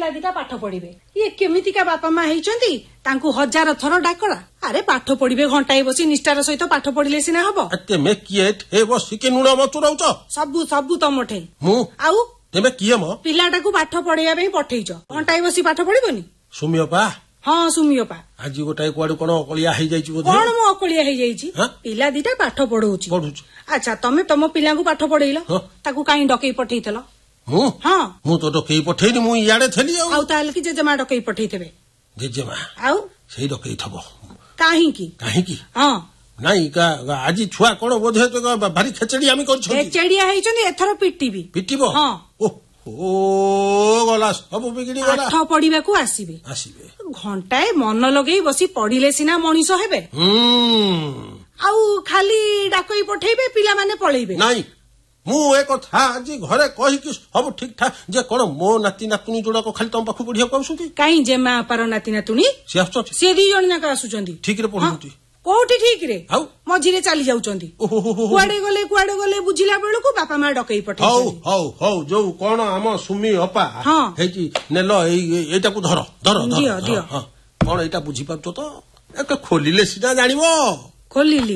ପିଲା ଦିଟା ପାଠ ପଢିବେ। ଇଏ କେମିତିକା ବାପା ମା ହେଇଛନ୍ତି, ତାଙ୍କୁ 1000 ଥର ଡାକରା। ଆରେ ପାଠ ପଢିବେ, ଘଣ୍ଟାଏ ବସି ନିଷ୍ଠାର ସହିତ ପାଠ ପଢିଲେ ସିନା ହବ। ତେମେ କିଏ ଠେ ବସିକି ଲୁଣ ମଚୁରାଉଛ? ସବୁ ତମଠେ। ମୁଁ ଆଉ ତେମେ କିଏ ମ? ପିଲାଟାକୁ ପାଠ ପଢେଇବା ପାଇଁ ପଠେଇଛ, ଘଣ୍ଟାଏ ବସି ପାଠ ପଢିବନି? ସୁମିଅପା? ହଁ ସୁମିଅପା। ଆଜି ଗୋଟାଏ କୁଆଡୁ କଣ ଅକଳିଆ ହେଇଯାଇଛି ବୋଧେ? କଣ ମୁଁ ଅକଳିଆ ହେଇଯାଇଛି? ପିଲା ଦିଟା ପାଠ ପଢଉଛି। ଆଚ୍ଛା, ତମେ ତମ ପିଲାଙ୍କୁ ପାଠ ପଢେଇଲ, ତାକୁ କାହିଁ ଡକେଇ ପଠେଇଥିଲ? ମୁଁ? ହଁ, ମୁଁ ତ ଡକେଇ ପଠେଇନି, ମୁଁ ଇଆଡେ ଥିଲି। ଆଉ ତାହେଲେ କି ଜେଜେମା ଡକେଇ ପଠେଇଥିବେ? ଜେଜେମା? ଆଉ ସେଇ ଡକେଇଥବ। କାହିଁକି? ହଁ ନାଇଁ ଆଜି ଛୁଆ କଣ ବୋଧେ ଭାରି ଖେଚେଡି ଆମେ କରୁଛନ୍ତି। ଖେଚେଡିଆ ହେଇଛନ୍ତି, ଏଥର ପିଟିବି। ପିଟିବ? ହଁ। ଓ ଗଲା, ସବୁ ବିଗିଡି ଗଲା। ପାଠ ପଢିବାକୁ ଆସିବେ। ଘଣ୍ଟାଏ ମନ ଲଗେଇ ବସି ପଢିଲେ ସିନା ମଣିଷ ହେବେ। ଆଉ ଖାଲି ଡାକଇ ପଠେଇବେ, ପିଲାମାନେ ପଳେଇବେ? ନାଇଁ, ମୁଁ ଏ କଥା ଆଜି ଘରେ କହିକି ସବୁ ଠିକ ଠାକ ଯେ କଣ ମୋ ନାତି ନାତୁଣୀ ଯୋଡାକ ଖାଲି ତମ ପାଖକୁ ପଢିବାକୁ ଆସୁଛନ୍ତି। କାହିଁ ଜେମା ଅପାର ନାତି ନାତୁଣୀ ସେ ଆସୁଛନ୍ତି? ସେ 2 ଜଣ ଯାକ ଆସୁଛନ୍ତି। ଠିକରେ ପଢୁଛନ୍ତି? କୋଉଠି ଠିକରେ? ଆଉ ମଝିରେ ଚାଲି ଯାଉଛନ୍ତି। କୁଆଡେ ଗଲେ ବୁଝିଲା ବେଳକୁ ବାପା ମା ଡକେଇ ପଠେଇଛନ୍ତି। ହଉ ଯୋଉ କଣ ଆମ ସୁମି ଅପା ହେଇଛି, ନେଲ ଏଇଟାକୁ ଧର। କଣ ଏଇଟା ବୁଝିପାରୁଛ ତ? ଖୋଲିଲେ ସିନା ଜାଣିବ। ଖୋଲିଲି।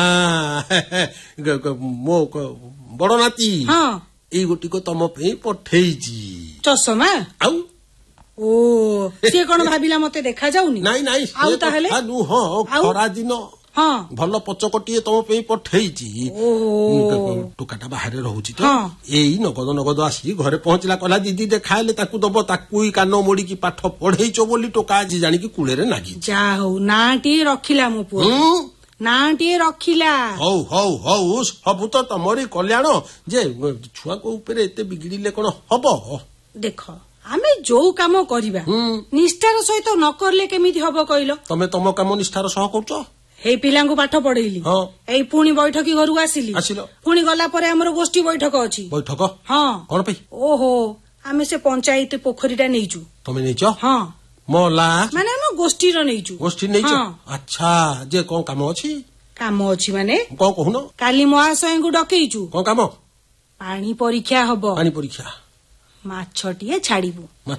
ମୋ ବଡ ନାତି ଏଇ ଗୋଟିକ ତମ ପାଇଁ ପଠେଇଛି। ଚଷମା? ଆଉ ସିଏ କଣ ଭାବିଲା ମତେ ଦେଖା ଯାଉନି? ନାଇଁ ଆଉ ତାହେଲେ ଖରା ଦିନ ଭଲ ପଚକଟିଏ ତମ ପାଇଁ ପଠେଇଛି। ଟୋକାଟା ବାହାରେ ରହୁଛି ତ, ଏଇ ନଗଦ ଆସି ଘରେ ପହଞ୍ଚିଲା, କହିଲା ଦିଦି ଦେଖା ହେଲେ ତାକୁ ଦବ, ତାକୁ କାନ ମୋଡିକି ପାଠ ପଢେଇଛ ବୋଲି ଟୋକା ଆଜି ଜାଣିକି କୂଳରେ ନାଗି। ଯା ହଉ, ନାଁଟିଏ ରଖିଲା ମୋ ପୁଅ, ନାଁଟିଏ ରଖିଲା। ହଉ ସବୁ ତ ତମରି କଲ୍ୟାଣ, ଯେ ଛୁଆଙ୍କ ଉପରେ ଏତେ ବିଗିଡିଲେ କଣ ହବ? ଦେଖ, ଆମେ ଯୋଉ କାମ କରିବା ନିଷ୍ଠାର ସହିତ ନ କରିଲେ କେମିତି ହବ କହିଲ? ତମେ ତମ କାମ ନିଷ୍ଠାର ସହ କରୁଛ। ଏଇ ପିଲାଙ୍କୁ ପାଠ ପଢେଇଲି, ଏଇ ପୁଣି ବୈଠକି ଘରକୁ ଆସିଲ, ପୁଣି ଗଲା ପରେ ଆମର ଗୋଷ୍ଠୀ ବୈଠକ ଅଛି। ବୈଠକ? ହଁ। କଣ ପାଇଁ? ଆମେ ସେ ପଞ୍ଚାୟତ ପୋଖରୀଟା ନେଇଛୁ। ତମେ ନେଇଛ? ହଁ। ମାନେ ଆମ ଗୋଷ୍ଠୀର ନେଇଛୁ। ଗୋଷ୍ଠୀ ନେଇଛ? ଆଚ୍ଛା, ଯେ କଣ କାମ ଅଛି? କାମ ଅଛି ମାନେ କଣ କହୁନ? କାଲି ମହାଶୟଙ୍କୁ ଡକେଇଛୁ। କଣ କାମ? ପାଣି ପରୀକ୍ଷା ହବ। ପାଣି ପରୀକ୍ଷା? ମାଛଟିଏ ଛାଡିବୁ।